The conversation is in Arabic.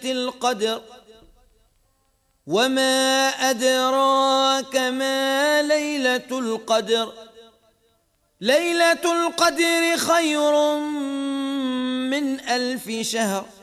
القدر وما أدراك ما ليلة القدر ليلة القدر خير من 1000 شهر